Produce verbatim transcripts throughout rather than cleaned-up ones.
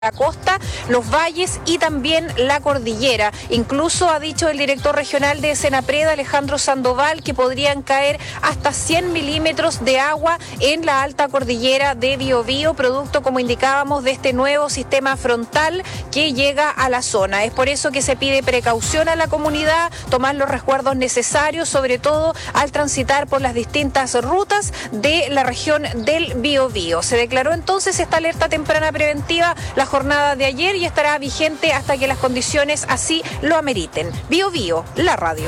la costa, los valles y también la cordillera. Incluso ha dicho el director regional de Senapred, Alejandro Sandoval, que podrían caer hasta cien milímetros de agua en la alta cordillera de Biobío, producto, como indicábamos, de este nuevo sistema frontal que llega a la zona. Es por eso que se pide precaución a la comunidad, tomar los resguardos necesarios, sobre todo al transitar por las distintas rutas de la región del Biobío. Se declaró entonces esta alerta temprana preventiva la jornada de ayer y estará vigente hasta que las condiciones así lo ameriten. Biobío, la radio.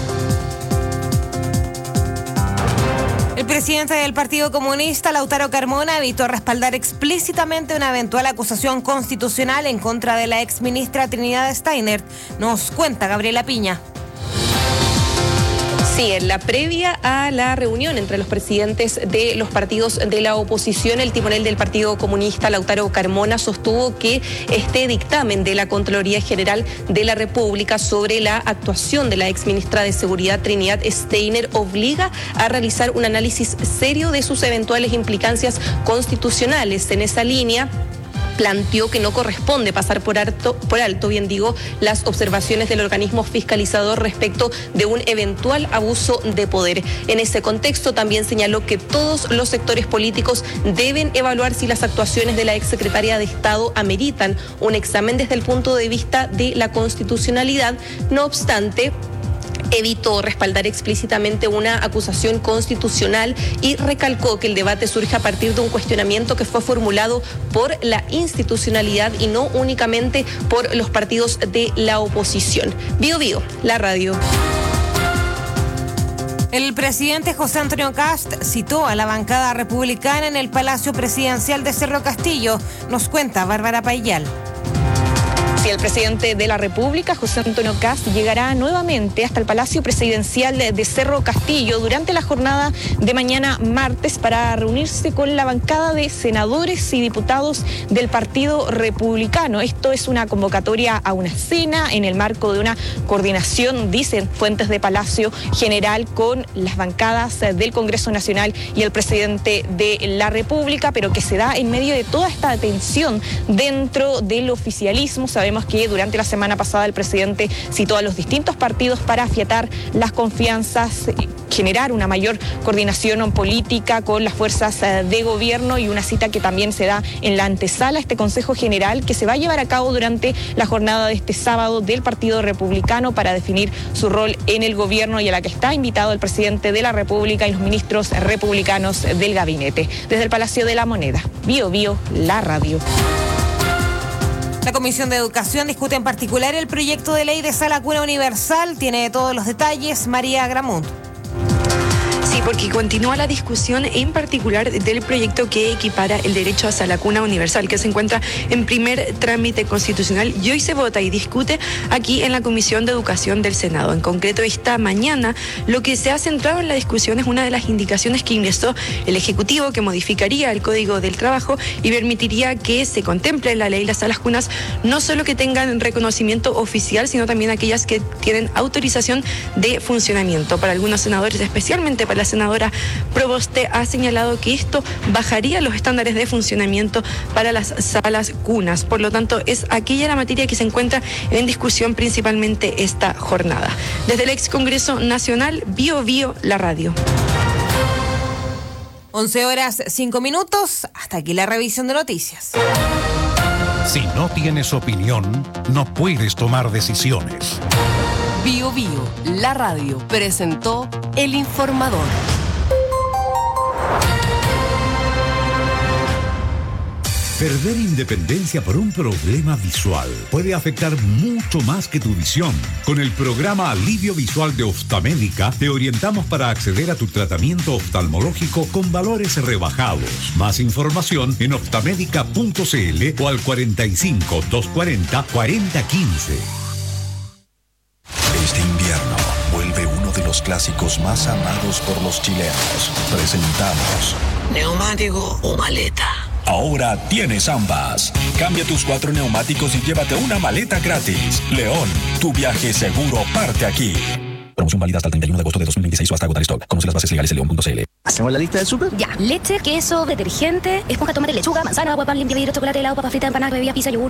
El presidente del Partido Comunista, Lautaro Carmona, evitó respaldar explícitamente una eventual acusación constitucional en contra de la exministra Trinidad Steiner. Nos cuenta Gabriela Piña. Sí, en la previa a la reunión entre los presidentes de los partidos de la oposición, el timonel del Partido Comunista, Lautaro Carmona, sostuvo que este dictamen de la Contraloría General de la República sobre la actuación de la exministra de Seguridad Trinidad Steiner obliga a realizar un análisis serio de sus eventuales implicancias constitucionales. En esa línea, planteó que no corresponde pasar por alto, por alto, bien digo, las observaciones del organismo fiscalizador respecto de un eventual abuso de poder. En ese contexto también señaló que todos los sectores políticos deben evaluar si las actuaciones de la exsecretaria de Estado ameritan un examen desde el punto de vista de la constitucionalidad. No obstante, evitó respaldar explícitamente una acusación constitucional y recalcó que el debate surge a partir de un cuestionamiento que fue formulado por la institucionalidad y no únicamente por los partidos de la oposición. Biobío, la radio. El presidente José Antonio Kast citó a la bancada republicana en el Palacio Presidencial de Cerro Castillo. Nos cuenta Bárbara Payal. Sí, el presidente de la República, José Antonio Kast, llegará nuevamente hasta el Palacio Presidencial de Cerro Castillo durante la jornada de mañana martes para reunirse con la bancada de senadores y diputados del Partido Republicano. Esto es una convocatoria a una cena en el marco de una coordinación, dicen fuentes de Palacio General, con las bancadas del Congreso Nacional y el presidente de la República, pero que se da en medio de toda esta tensión dentro del oficialismo. Sabemos que durante la semana pasada el presidente citó a los distintos partidos para afiatar las confianzas, generar una mayor coordinación política con las fuerzas de gobierno, y una cita que también se da en la antesala a este Consejo General que se va a llevar a cabo durante la jornada de este sábado del Partido Republicano para definir su rol en el gobierno, y a la que está invitado el presidente de la República y los ministros republicanos del gabinete. Desde el Palacio de la Moneda, Biobío, la radio. La Comisión de Educación discute en particular el proyecto de ley de sala cuna universal. Tiene todos los detalles María Gramont. Sí, porque continúa la discusión en particular del proyecto que equipara el derecho a sala cuna universal, que se encuentra en primer trámite constitucional y hoy se vota y discute aquí en la Comisión de Educación del Senado. En concreto, esta mañana lo que se ha centrado en la discusión es una de las indicaciones que ingresó el Ejecutivo, que modificaría el Código del Trabajo y permitiría que se contemple en la ley las salas cunas, no solo que tengan reconocimiento oficial, sino también aquellas que tienen autorización de funcionamiento. Para algunos senadores, especialmente para la senadora Proboste, ha señalado que esto bajaría los estándares de funcionamiento para las salas cunas. Por lo tanto, es aquella la materia que se encuentra en discusión principalmente esta jornada. Desde el ex Congreso Nacional, Biobío, la radio. once horas, cinco minutos. Hasta aquí la revisión de noticias. Si no tienes opinión, no puedes tomar decisiones. Biobío, la radio, presentó El Informador. Perder independencia por un problema visual puede afectar mucho más que tu visión. Con el programa Alivio Visual de Oftamédica te orientamos para acceder a tu tratamiento oftalmológico con valores rebajados. Más información en oftamédica punto cl o al cuarenta y cinco, doscientos cuarenta, cuarenta quince. Este invierno vuelve uno de los clásicos más amados por los chilenos. Presentamos ¿neumático o maleta? Ahora tienes ambas. Cambia tus cuatro neumáticos y llévate una maleta gratis. León, tu viaje seguro parte aquí. Promoción válida hasta el treinta y uno de agosto de dos mil veintiséis o hasta agotar stock. Conoce las bases legales en león punto cl. ¿Hacemos la lista del súper? Ya. Leche, queso, detergente, esponja, tomate, lechuga, manzana, agua, pan, limpia vidrio, chocolate, helado, papa frita, empanadas, bebidas, pizza, yogur.